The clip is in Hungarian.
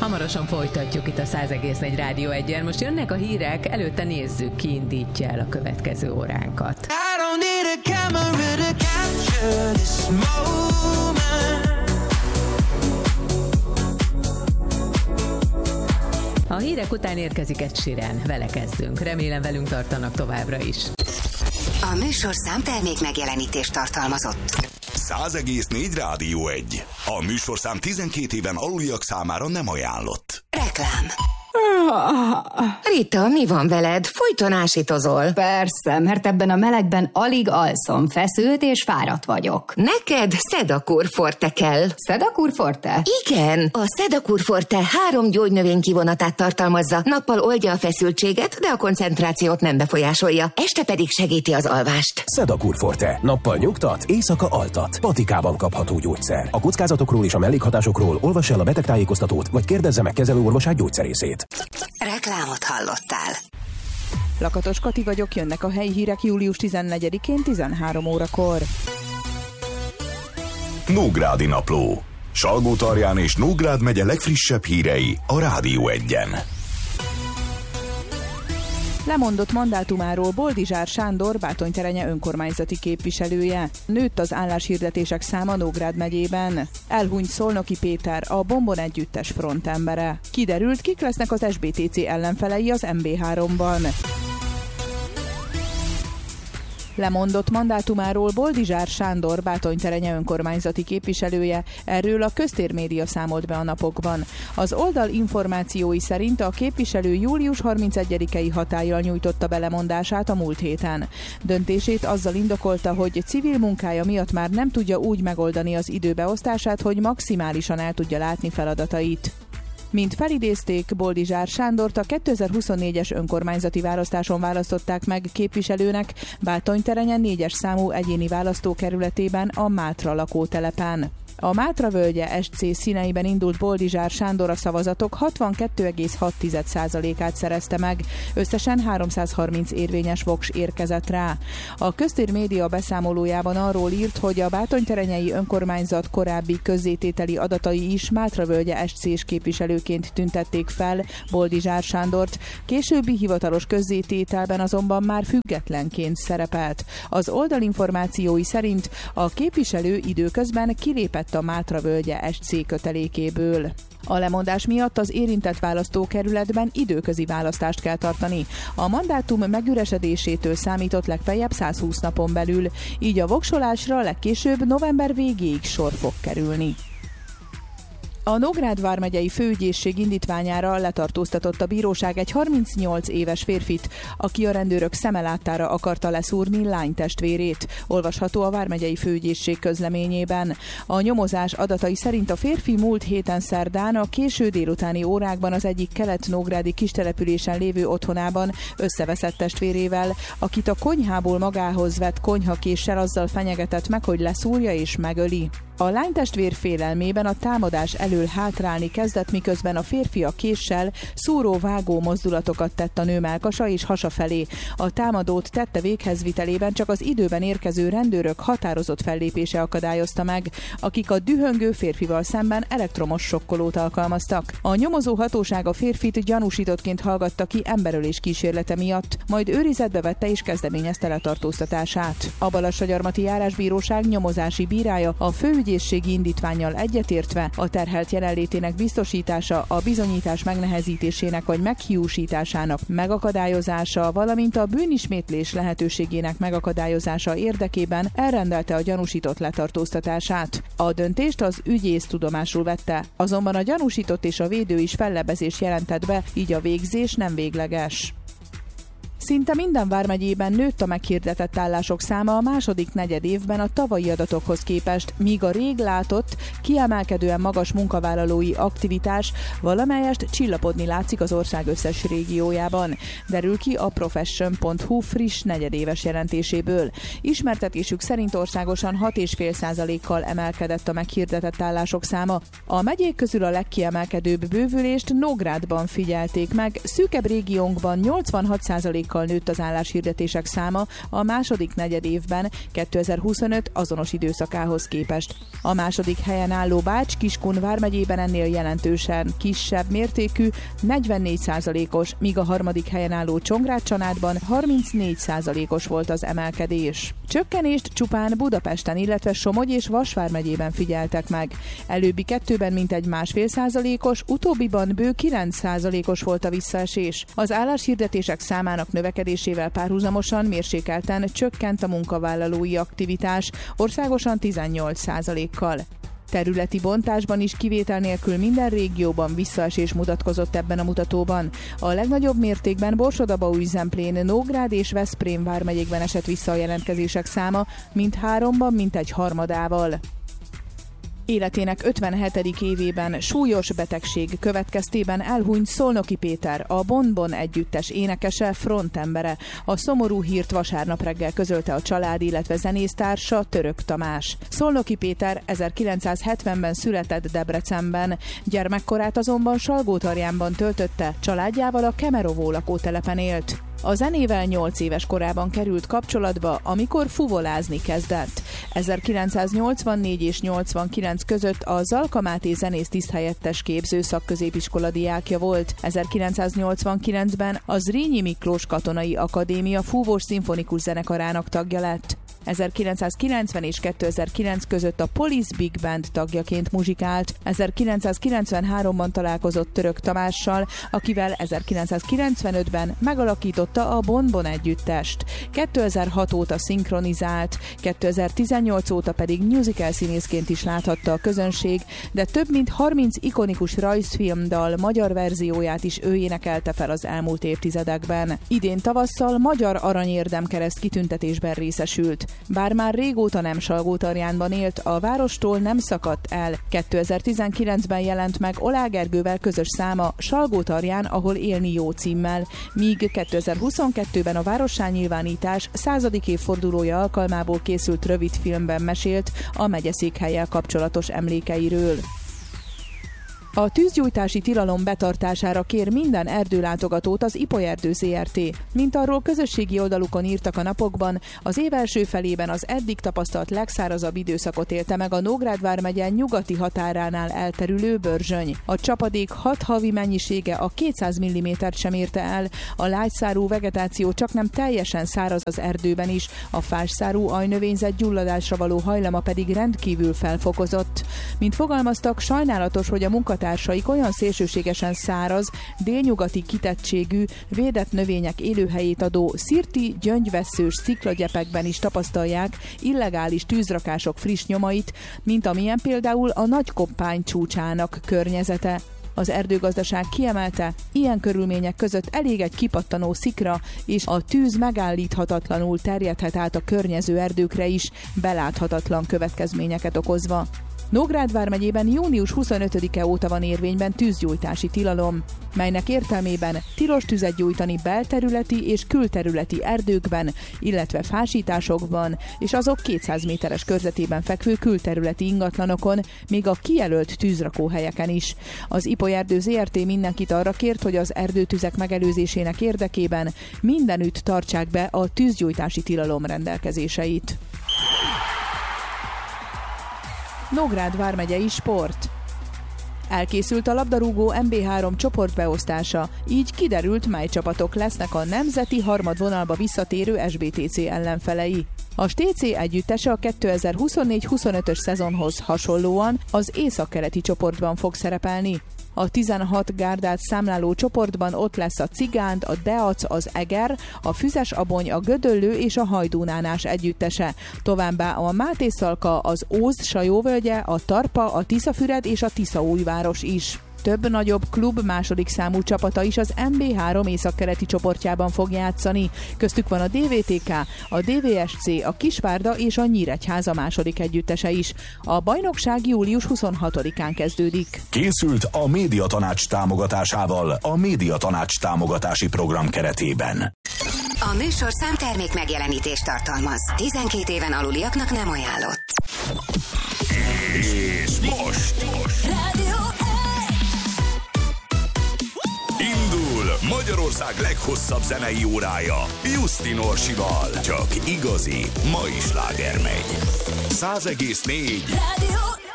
Hamarosan folytatjuk itt a 100,4 Rádió 1-en. Most jönnek a hírek, előtte nézzük, ki indítja el a következő óránkat. A hírek után érkezik Ed Sheeran, vele kezdünk. Remélem velünk tartanak továbbra is. A műsorszám termék megjelenítést tartalmazott. 100,4 Rádió 1. A műsorszám 12 éven aluliak számára nem ajánlott. Reklám. Rita, mi van veled? Folyton ásítozol. Persze, mert ebben a melegben alig alszom, feszült és fáradt vagyok. Neked Sedakur Forte kell. Sedakur Forte? Igen, a Sedakur Forte 3 gyógynövény kivonatát tartalmazza. Nappal oldja a feszültséget, de a koncentrációt nem befolyásolja. Este pedig segíti az alvást. Sedakur Forte. Nappal nyugtat, éjszaka altat. Patikában kapható gyógyszer. A kockázatokról és a mellékhatásokról olvass el a betegtájékoztatót, vagy kérdezze meg kezelőorvosát, gyógyszerészét. Reklámot hallottál. Lakatos Kati vagyok, jönnek a helyi hírek július 14-én 13 órakor. Nógrádi Napló. Salgótarján és Nógrád megye legfrissebb hírei a Rádió 1-en. Lemondott mandátumáról Boldizsár Sándor, Báthony-Terenye önkormányzati képviselője. Nőtt az álláshirdetések száma Nógrád megyében. Elhunyt Szolnoki Péter, a Bombon Együttes frontembere. Kiderült, kik lesznek az SBTC ellenfelei az MB3-ban. Lemondott mandátumáról Boldizsár Sándor, Báthony-Terenye önkormányzati képviselője, erről a Köztérmédia számolt be a napokban. Az oldal információi szerint a képviselő július 31-i hatállyal nyújtotta be lemondását a múlt héten. Döntését azzal indokolta, hogy civil munkája miatt már nem tudja úgy megoldani az időbeosztását, hogy maximálisan el tudja látni feladatait. Mint felidézték, Boldizsár Sándort a 2024-es önkormányzati választáson választották meg képviselőnek Báthony-Terenye 4-es számú egyéni választókerületében a Mátra lakótelepen. A Mátra völgye SC színeiben indult Boldizsár Sándor a szavazatok 62,6%-át szerezte meg, összesen 330 érvényes voks érkezett rá. A Köztérmédia beszámolójában arról írt, hogy a Báthony-Terenyei önkormányzat korábbi közzétételi adatai is Mátra völgye SC-s képviselőként tüntették fel Boldizsár Sándort, későbbi hivatalos közzétételben azonban már függetlenként szerepelt. Az oldal információi szerint a képviselő időközben kilépett a Mátra völgye SC kötelékéből. A lemondás miatt az érintett választókerületben időközi választást kell tartani. A mandátum megüresedésétől számított legfeljebb 120 napon belül, így a voksolásra legkésőbb november végéig sor fog kerülni. A Nógrád vármegyei főügyészség indítványára letartóztatott a bíróság egy 38 éves férfit, aki a rendőrök szeme láttára akarta leszúrni lánytestvérét. Olvasható a vármegyei főügyészség közleményében. A nyomozás adatai szerint a férfi múlt héten szerdán a késő délutáni órákban az egyik kelet-nógrádi kistelepülésen lévő otthonában összeveszett testvérével, akit a konyhából magához vett konyhakéssel azzal fenyegetett meg, hogy leszúrja és megöli. A lánytestvér félelmében a támadás elől hátrálni kezdett, miközben a férfi a késsel szúró-vágó mozdulatokat tett a nő mellkasa és hasa felé. A támadót tette véghezvitelében csak az időben érkező rendőrök határozott fellépése akadályozta meg, akik a dühöngő férfival szemben elektromos sokkolót alkalmaztak. A nyomozó hatóság a férfit gyanúsítottként hallgatta ki emberölés kísérlete miatt, majd őrizetbe vette és kezdeményezte letartóztatását. A Balassagyarmati Járásbíróság nyomozási bírája a főügyészségi indítvánnyal egyetértve a terhelt jelenlétének biztosítása, a bizonyítás megnehezítésének vagy meghiúsításának megakadályozása, valamint a bűnismétlés lehetőségének megakadályozása érdekében elrendelte a gyanúsított letartóztatását. A döntést az ügyész tudomásul vette, azonban a gyanúsított és a védő is fellebezést jelentett be, így a végzés nem végleges. Szinte minden vármegyében nőtt a meghirdetett állások száma a második negyedévben a tavalyi adatokhoz képest, míg a rég látott, kiemelkedően magas munkavállalói aktivitás valamelyest csillapodni látszik az ország összes régiójában. Derül ki a profession.hu friss negyedéves jelentéséből. Ismertetésük szerint országosan 6,5%-kal emelkedett a meghirdetett állások száma. A megyék közül a legkiemelkedőbb bővülést Nógrádban figyelték meg, szűkebb régiónkban 86%-kal 8%-kal nőtt az álláshirdetések száma a második negyedévben 2025 azonos időszakához képest. A második helyen álló Bács-Kiskun vármegyében ennél jelentősen kisebb mértékű 44%-os, míg a harmadik helyen álló Csongrád-Csanádban 34%-os volt az emelkedés. Csökkenést csupán Budapesten, illetve Somogy és Vas vármegyében figyeltek meg. Előbbi kettőben mintegy 1,5%-os, utóbbiban bő 9%-os volt a visszaesés. Az álláshirdetések számának növekedésével párhuzamosan mérsékelten csökkent a munkavállalói aktivitás, országosan 18%-kal. Területi bontásban is kivétel nélkül minden régióban visszaesés mutatkozott ebben a mutatóban. A legnagyobb mértékben Borsod-Abaúj-Zemplén, Nógrád és Veszprém vármegyékben esett vissza a jelentkezések száma, mindháromban mintegy harmadával. Életének 57. évében súlyos betegség következtében elhunyt Szolnoki Péter, a Bon-Bon együttes énekese, frontembere. A szomorú hírt vasárnap reggel közölte a család, illetve zenésztársa, Török Tamás. Szolnoki Péter 1970-ben született Debrecenben, gyermekkorát azonban Salgótarjánban töltötte, családjával a Kemerovó lakótelepen élt. A zenével 8 éves korában került kapcsolatba, amikor fuvolázni kezdett. 1984 és 89 között a Zalka Máté zenész tiszthelyettes képző szakközépiskola diákja volt. 1989-ben a Zrínyi Miklós Katonai Akadémia fúvós szimfonikus zenekarának tagja lett. 1990 és 2009 között a Police Big Band tagjaként muzsikált. 1993-ban találkozott Török Tamással, akivel 1995-ben megalakította a Bon-Bon együttest. 2006 óta szinkronizált, 2018 óta pedig musical színészként is láthatta a közönség, de több mint 30 ikonikus rajzfilmdal magyar verzióját is ő énekelte fel az elmúlt évtizedekben. Idén tavasszal magyar aranyérdemkereszt kitüntetésben részesült. Bár már régóta nem Salgótarjánban élt, a várostól nem szakadt el. 2019-ben jelent meg Olá Gergővel közös száma Salgótarján, ahol élni jó címmel, míg 2022-ben a várossá-nyilvánítás 100. évfordulója alkalmából készült rövidfilmben mesélt a megyeszékhellyel kapcsolatos emlékeiről. A tűzgyújtási tilalom betartására kér minden erdőlátogatót az Ipolyerdő Zrt. Mint arról közösségi oldalukon írtak a napokban, az év első felében az eddig tapasztalt legszárazabb időszakot élte meg a Nógrád vármegye nyugati határánál elterülő Börzsöny. A csapadék 6 havi mennyisége a 200 mm-t sem érte el, a lágyszárú vegetáció csaknem teljesen száraz az erdőben is, a fásszárú ajnövényzet gyulladásra való hajlama pedig rendkívül felfokozott. Mint fogalmaztak, sajnálatos, hogy a munkatársaik olyan szélsőségesen száraz, délnyugati kitettségű, védett növények élőhelyét adó szirti, gyöngyvesszős sziklagyepekben is tapasztalják illegális tűzrakások friss nyomait, mint amilyen például a Nagykoppány csúcsának környezete. Az erdőgazdaság kiemelte, ilyen körülmények között elég egy kipattanó szikra, és a tűz megállíthatatlanul terjedhet át a környező erdőkre is, beláthatatlan következményeket okozva. Nógrád vármegyében június 25-e óta van érvényben tűzgyújtási tilalom, melynek értelmében tilos tüzet gyújtani belterületi és külterületi erdőkben, illetve fásításokban, és azok 200 méteres körzetében fekvő külterületi ingatlanokon, még a kijelölt tűzrakóhelyeken is. Az Ipolyerdő Zrt. Mindenkit arra kért, hogy az erdőtüzek megelőzésének érdekében mindenütt tartsák be a tűzgyújtási tilalom rendelkezéseit. Nógrád vármegyei sport. Elkészült a labdarúgó MB3 csoportbeosztása, így kiderült, mely csapatok lesznek a nemzeti harmadvonalba visszatérő SBTC ellenfelei. A STC együttese a 2024-25-ös szezonhoz hasonlóan az északkeleti csoportban fog szerepelni. A 16 gárdát számláló csoportban ott lesz a Cigánd, a Deac, az Eger, a Füzes-Abony, a Gödöllő és a Hajdúnánás együttese. Továbbá a Mátészalka, az Óz-Sajóvölgye, a Tarpa, a Tiszafüred és a Tiszaújváros is. Több nagyobb klub második számú csapata is az MB3 északkeleti csoportjában fog játszani. Köztük van a DVTK, a DVSC, a Kisvárda és a Nyíregyháza második együttese is. A bajnokság július 26-án kezdődik. Készült a Médiatanács támogatásával a Médiatanács támogatási program keretében. A műsorszám termék megjelenítést tartalmaz. 12 éven aluliaknak nem ajánlott. És most! Indul Magyarország leghosszabb zenei órája Justin Orsival. Csak igazi mai sláger megy. 100,4 Rádió